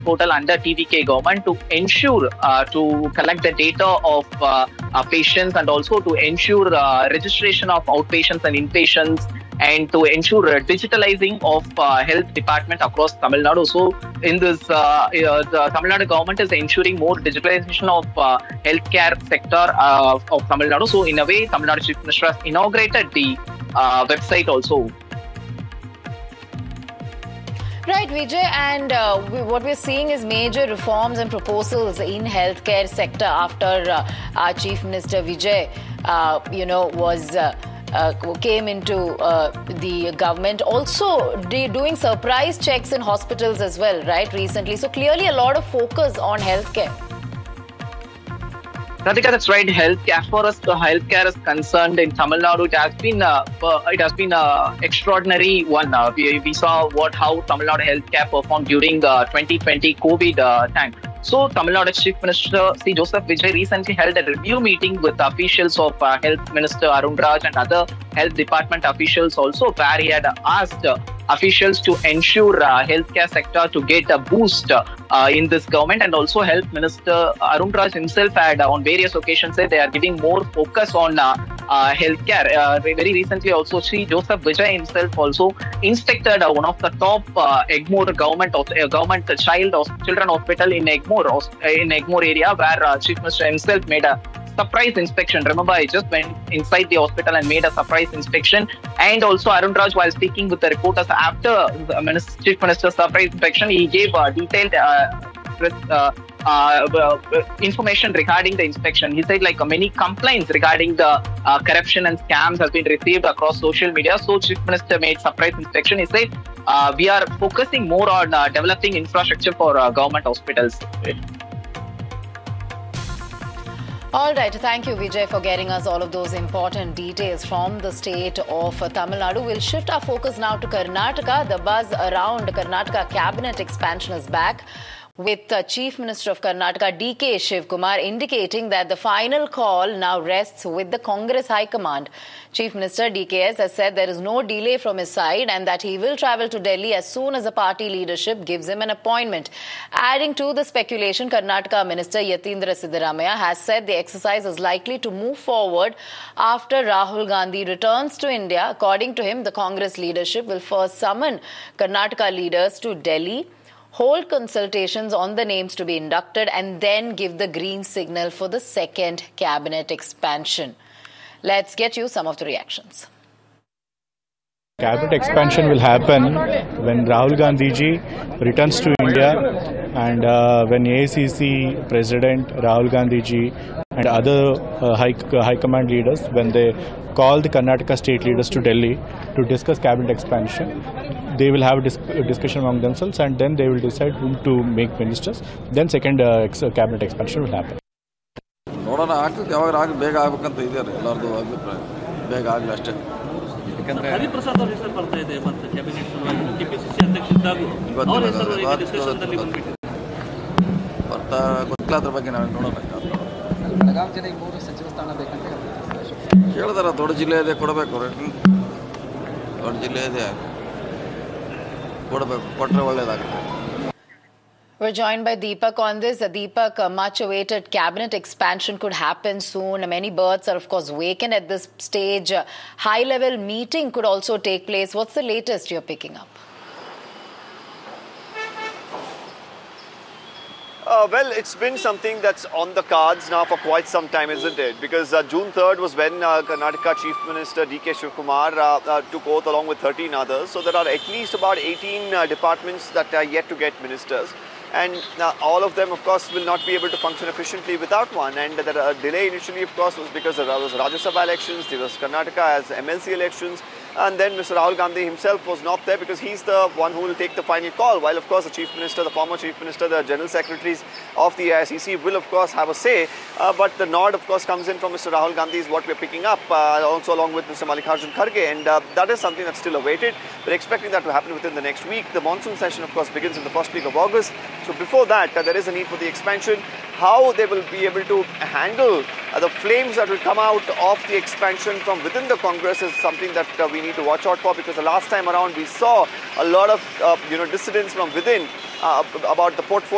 portal under TVK government to ensure to collect the data of patients and also to ensure registration of outpatients and inpatients and to ensure digitalizing of health department across Tamil Nadu. So in this, the Tamil Nadu government is ensuring more digitalization of healthcare sector of Tamil Nadu. So in a way, Tamil Nadu Chief Minister has inaugurated the website also. Right, Vijay, and what we're seeing is major reforms and proposals in healthcare sector after our Chief Minister Vijay, came into the government. Also doing surprise checks in hospitals as well, right, recently. So clearly a lot of focus on healthcare. Radhika, that's right. Healthcare, as far as the healthcare is concerned in Tamil Nadu, it has been extraordinary one. We saw how Tamil Nadu healthcare performed during 2020 COVID time. So, Tamil Nadu Chief Minister C. Joseph Vijay recently held a review meeting with officials of Health Minister Arun Raj and other health department officials also, where he had asked officials to ensure healthcare sector to get a boost in this government, and also Health Minister Arun Raj himself had on various occasions said they are giving more focus on healthcare. Very recently also, Sri Joseph Vijay himself also inspected one of the top Egmore government children hospital in Egmore area, where Chief Minister himself made a surprise inspection. Remember, I just went inside the hospital and made a surprise inspection. And also Arun Raj, while speaking with the reporters after the Chief Minister's surprise inspection, he gave detailed information regarding the inspection. He said many complaints regarding the corruption and scams have been received across social media. So Chief Minister made surprise inspection. He said we are focusing more on developing infrastructure for government hospitals. All right. Thank you, Vijay, for getting us all of those important details from the state of Tamil Nadu. We'll shift our focus now to Karnataka. The buzz around Karnataka cabinet expansion is back, with Chief Minister of Karnataka D.K. Shivkumar indicating that the final call now rests with the Congress High Command. Chief Minister DKS has said there is no delay from his side and that he will travel to Delhi as soon as the party leadership gives him an appointment. Adding to the speculation, Karnataka Minister Yatindra Siddaramaiah has said the exercise is likely to move forward after Rahul Gandhi returns to India. According to him, the Congress leadership will first summon Karnataka leaders to Delhi, hold consultations on the names to be inducted, and then give the green signal for the second cabinet expansion. Let's get you some of the reactions. Cabinet expansion will happen when Rahul Gandhi ji returns to India and when AICC President Rahul Gandhi ji and other high command leaders, when they call the Karnataka state leaders to Delhi to discuss cabinet expansion, they will have a discussion among themselves and then they will decide whom to make ministers. Then second cabinet expansion will happen. ನೋಡೋಣ ಆಗ್ತದೆ ಯಾವಾಗ ಬೇಗ ಆಗಬೇಕಂತ ಇದ್ದಾರೆ ಎಲ್ಲರದು ಅಭಿಪ್ರಾಯ ಬೇಗ ಆಗಲಿ ಅಷ್ಟೇ ಯಾಕಂದ್ರೆ ಹರಿಪ್ರಸಾದ್ ಅವರ ಹೆಸರು ಬರ್ತಾ ಇದೆ ಮತ್ತೆ ಕ್ಯಾಬಿನೆಟ್ ಸಲುವಾಗಿ ಕೆಪಿಸಿಸಿ ಅಧ್ಯಕ್ಷ ಇದ್ದಾಗ ಅವರ ಹೆಸರು ಈಗ ಡಿಸ್ಕಷನ್ದಲ್ಲಿ ಬಂದ್ಬಿಟ್ಟಿದೆ ಬರ್ತಾ ಗೊತ್ತಿಲ್ಲ ಅದ್ರ ಬಗ್ಗೆ ನಾವು ನೋಡೋಣ ಬೆಳಗಾವಿ ಜಿಲ್ಲೆಗೆ 3 ಸಚಿವ ಸ್ಥಾನ ಬೇಕಂತ ಕೇಳಿದಾರ ದೊಡ್ಡ ಜಿಲ್ಲೆ ಇದೆ ಕೊಡಬೇಕು ದೊಡ್ಡ ಜಿಲ್ಲೆ ಇದೆ ಕೊಡಬೇಕು ಕೊಟ್ಟರೆ ಒಳ್ಳೇದಾಗುತ್ತೆ. We're joined by Deepak on this. Deepak, much-awaited cabinet expansion could happen soon. Many birds are, of course, vacant at this stage. High-level meeting could also take place. What's the latest you're picking up? Well, it's been something that's on the cards now for quite some time, isn't it? Because June 3rd was when Karnataka Chief Minister D.K. Shivkumar took oath along with 13 others. So there are at least about 18 departments that are yet to get ministers. And all of them, of course, will not be able to function efficiently without one. And the delay initially, of course, was because there was Rajya Sabha elections, there was Karnataka as MLC elections, and then Mr. Rahul Gandhi himself was not there because he's the one who will take the final call. While, of course, the Chief Minister, the former Chief Minister, the General Secretaries of the AICC will, of course, have a say. But the nod, of course, comes in from Mr. Rahul Gandhi is what we're picking up, also along with Mr. Mallikarjun Kharge. And that is something that's still awaited. We're expecting that to happen within the next week. The monsoon session, of course, begins in the first week of August. So before that, there is a need for the expansion. How they will be able to handle the flames that will come out of the expansion from within the Congress is something that we need to watch out for, because the last time around we saw a lot of dissidents from within about the portfolio